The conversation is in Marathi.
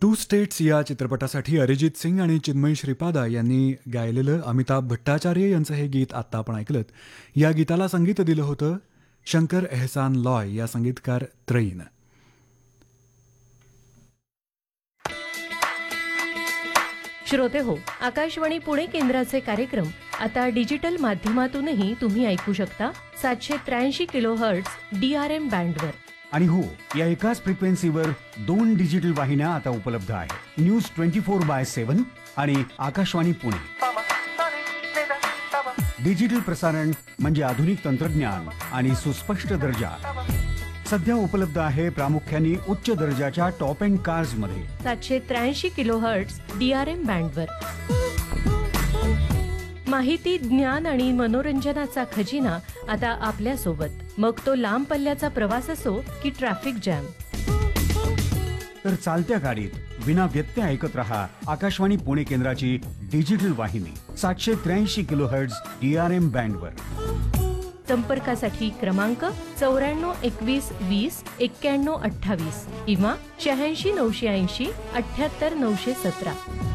टू स्टेट्स या चित्रपटासाठी अरिजित सिंग आणि चिन्मयी श्रीपादा यांनी गायलेलं अमिताभ भट्टाचार्य यांचं हे गीत आत्ता आपण ऐकलं. या गीताला संगीत दिलं होतं शंकर एहसान लॉय या संगीतकार त्रयीनं. श्रोते हो, आकाशवाणी पुणे केंद्राचे कार्यक्रम आता डिजिटल माध्यमातूनही तुम्ही ऐकू शकता 783 किलोहर्ट्झ DRM बँडवर. आणि हो, या एकाच फ्रिक्वेन्सीवर 2 डिजिटल वाहिन्या आता उपलब्ध आहेत. न्यूज 24/7 आणि आकाशवाणी पुणे. डिजिटल प्रसारण म्हणजे आधुनिक तंत्रज्ञान आणि सुस्पष्ट दर्जा. सध्या उपलब्ध आहे प्रामुख्याने उच्च दर्जाच्या टॉप एंड कार्स मध्ये 783 किलोहर्ट्झ DRM बँडवर. माहिती, ज्ञान आणि मनोरंजनाचा खजिना आता आपल्या सोबत. मग तो लांब पल्ल्याचा प्रवास असो की ट्रॅफिक जॅम. तर चालत्या गाडीत विना व्यत्यय ऐकत रहा आकाशवाणी पुणे केंद्राची डिजिटल वाहिनी 783 किलोहर्ट्झ DRM बँडवर. संपर्कासाठी क्रमांक 94 21 20 91 28 किंवा 86 980 78 917.